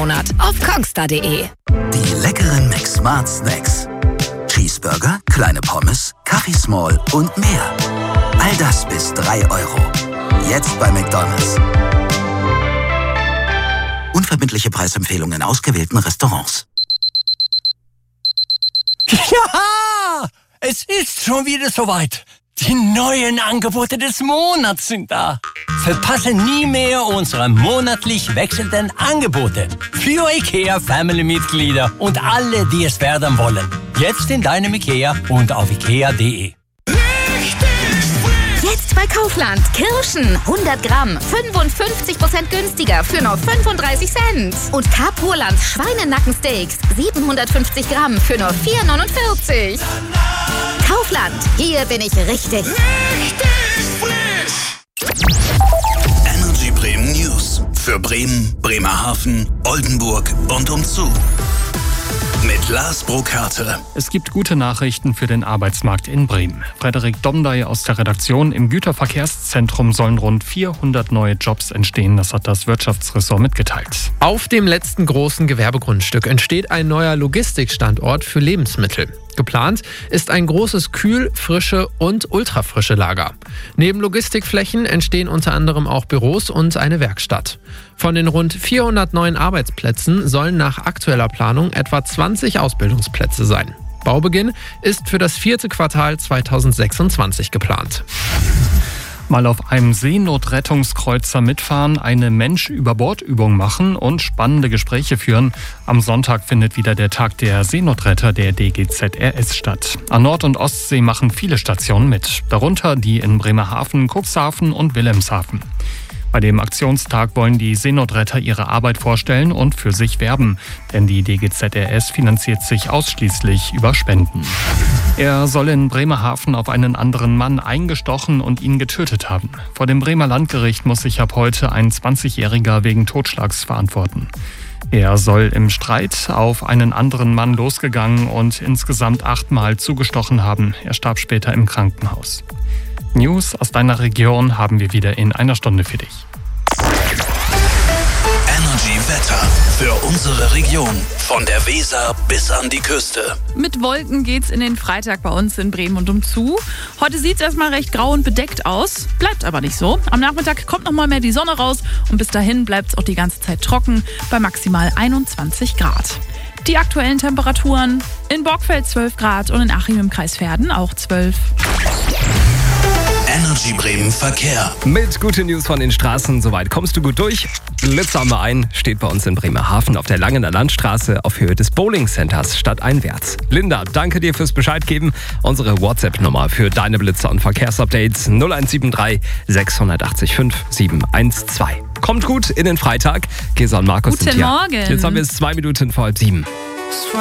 Monat auf kongstar.de. Die leckeren McSmart Snacks. Cheeseburger, kleine Pommes, Kaffee Small und mehr. All das bis 3 Euro. Jetzt bei McDonald's. Unverbindliche Preisempfehlungen in ausgewählten Restaurants. Ja, es ist schon wieder soweit. Die neuen Angebote des Monats sind da. Verpasse nie mehr unsere monatlich wechselnden Angebote für IKEA-Family-Mitglieder und alle, die es werden wollen. Jetzt in deinem IKEA und auf ikea.de. Jetzt bei Kaufland. Kirschen 100 Gramm, 55% günstiger für nur 35 Cent. Und Carpurland Schweinenackensteaks 750 Gramm für nur 4,49. Kaufland, hier bin ich richtig. Energy Bremen News. Für Bremen, Bremerhaven, Oldenburg und umzu. Mit Lars Burkhardt. Es gibt gute Nachrichten für den Arbeitsmarkt in Bremen. Frederik Domdey aus der Redaktion. Im Güterverkehrszentrum sollen rund 400 neue Jobs entstehen. Das hat das Wirtschaftsressort mitgeteilt. Auf dem letzten großen Gewerbegrundstück entsteht ein neuer Logistikstandort für Lebensmittel. Geplant ist ein großes Kühl-, Frische- und Ultrafrische Lager. Neben Logistikflächen entstehen unter anderem auch Büros und eine Werkstatt. Von den rund 400 neuen Arbeitsplätzen sollen nach aktueller Planung etwa 20 Ausbildungsplätze sein. Baubeginn ist für das 4. Quartal 2026 geplant. Mal auf einem Seenotrettungskreuzer mitfahren, eine Mensch-über-Bord-Übung machen und spannende Gespräche führen. Am Sonntag findet wieder der Tag der Seenotretter der DGZRS statt. An Nord- und Ostsee machen viele Stationen mit, darunter die in Bremerhaven, Cuxhaven und Wilhelmshaven. Bei dem Aktionstag wollen die Seenotretter ihre Arbeit vorstellen und für sich werben, denn die DGZRS finanziert sich ausschließlich über Spenden. Er soll in Bremerhaven auf einen anderen Mann eingestochen und ihn getötet haben. Vor dem Bremer Landgericht muss sich ab heute ein 20-Jähriger wegen Totschlags verantworten. Er soll im Streit auf einen anderen Mann losgegangen und insgesamt 8-mal zugestochen haben. Er starb später im Krankenhaus. News aus deiner Region haben wir wieder in einer Stunde für dich. Energy Wetter für unsere Region. Von der Weser bis an die Küste. Mit Wolken geht's in den Freitag bei uns in Bremen und umzu. Heute sieht's erstmal recht grau und bedeckt aus, bleibt aber nicht so. Am Nachmittag kommt noch mal mehr die Sonne raus und bis dahin bleibt's auch die ganze Zeit trocken bei maximal 21 Grad. Die aktuellen Temperaturen: in Borgfeld 12 Grad und in Achim im Kreis Verden auch 12. Energy Bremen Verkehr. Mit guten News von den Straßen, soweit kommst du gut durch. Blitzer am Main steht bei uns in Bremerhaven auf der Langener Landstraße auf Höhe des Bowling Centers stadteinwärts. Linda, danke dir fürs Bescheid geben. Unsere WhatsApp-Nummer für deine Blitzer und Verkehrsupdates 0173 680 5712. Kommt gut in den Freitag. Gesa und Markus sind hier. Guten Morgen. Jetzt haben wir es 2 Minuten vor 7.